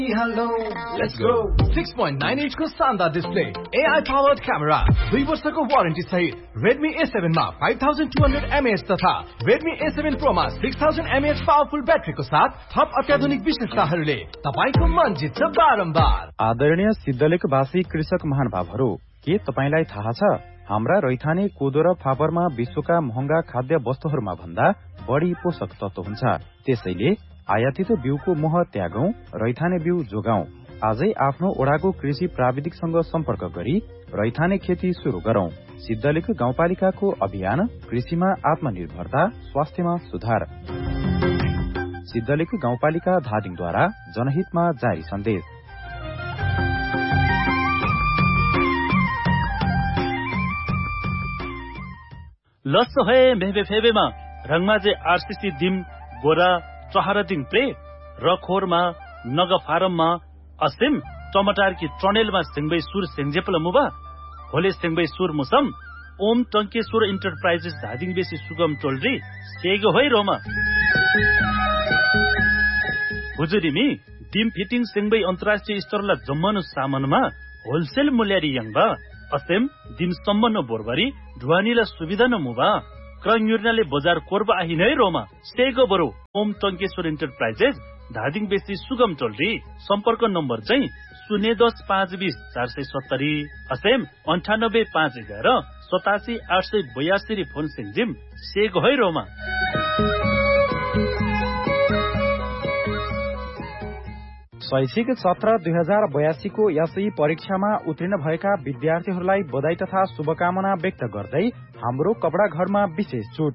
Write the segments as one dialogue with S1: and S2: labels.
S1: Hello, let's go. 6.9 inch को शानदार display, AI powered camera, 2 वर्षको वारेन्टी सहित Redmi A7 मा 5200 mAh तथा Redmi A7 Pro मा 6000 mAh पावरफुल ब्याट्रीको साथ थप अत्याधुनिक विशेषताहरूले तपाईको मन जित्छ बारम्बार।
S2: आदरणीय सिद्धलेखवासी कृषक महानुभावहरू, के तपाईलाई थाहा छ हाम्रा रैथाने कोदो र फापरमा विश्वका महँगा खाद्य वस्तुहरूमा भन्दा बढी पोषक तत्व हुन्छ। त्यसैले आयातित बिउको मोह त्यागौं, रैथाने बिउ जोगाउँ। आजै आफ्नो ओडाको कृषि प्राविधिकसँग सम्पर्क गरी रैथाने खेती शुरू गरौं। सिद्धलेख गाउँपालिकाको अभियान कृषिमा आत्मनिर्भरता, स्वास्थ्यमा सुधार। सिद्धलेख गाउँपालिका धादिङद्वारा जनहितमा जारी सन्देश।
S3: लस्स है मेहबे फेबेमा रंगमाजे आरसीसी दिम गोरा चहरदिङ प्रे रखोरमा नग फारममा असिम टमाटर की ट्रनेलमा सिंगबै सुर सेंजेपल मुबा होले सिंगबै सुर मुसम ओम टंकेश्वर इंटरप्राइजेस धादिङ बेसी सुगम टोलरी सेगो होइ रोमा हुजुरिमी डिम फिटिङ सिंगबै अन्तर्राष्ट्रिय स्तरला जम्मनु सामानमा होलसेल मूल्यारी यङबा असेम दिम सम्बन्ध बोरबरी ढुवानीला सुविधा न मुबा क्रन्युर्नाले बजार कोर्बा आहि नै रोमा सेगो बरो ओम टंकेश्वर इंटरप्राइजेस धादिङ बेसी सुगम टोलरी सम्पर्क नम्बर चाहिँ 010 470 असेम 98 87 882 फोन सिंजिम सेगो है रोमा।
S2: शैक्षिक सत्र 2082 को एसई परीक्षामा उत्तीर्ण भएका विद्यार्थीहरूलाई बधाई तथा शुभकामना व्यक्त गर्दै हाम्रो कपडा घरमा विशेष छुट।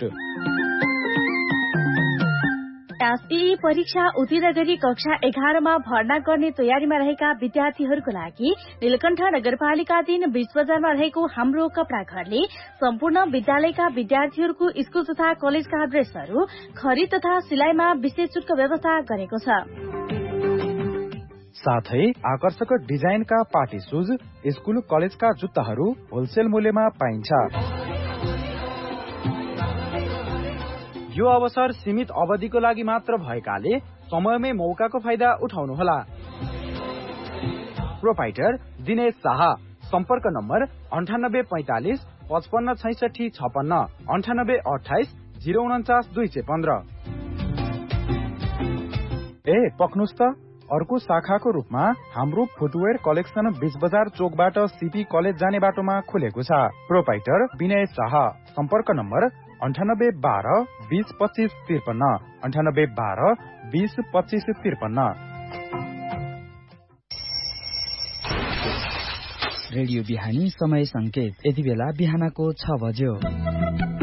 S4: एसई परीक्षा उत्तीर्ण गरी कक्षा 11 मा भर्ना गर्ने तयारीमा रहेका विद्यार्थीहरूको लागि नीलकण्ठ नगरपालिका 3 बीच बजारमा रहेको हाम्रो कपडा घरले सम्पूर्ण विद्यालयका विद्यार्थीहरूको स्कूल तथा कलेजका ड्रेसहरू खरिद तथा सिलाइमा विशेष छुटको व्यवस्था गरेको छ।
S2: साथै आकर्षक डिजाइनका पार्टी शूज, स्कूल कलेजका जुत्ताहरू होलसेल मूल्यमा पाइन्छ। यो अवसर सीमित अवधिको लागि मात्र भएकाले समयमै मौकाको फाइदा उठाउनुहोला। प्रोपाइटर दिनेश शाह, सम्पर्क नम्बर 9845 55 66 56 98 28 049 215। ए पक्नुस् त अर्को शाखाको रूपमा हाम्रो फुटवेयर कलेक्सन बीच बजार चोकबाट सीपी कलेज जाने बाटोमा खुलेको छ। प्रोपाइटर विनय शाह, सम्पर्क नम्बर 98 12 20 25 53 98 12 20 25 53।
S5: रेडियो बिहानी समय संकेत यति बेला बिहानको 6 बज्यो।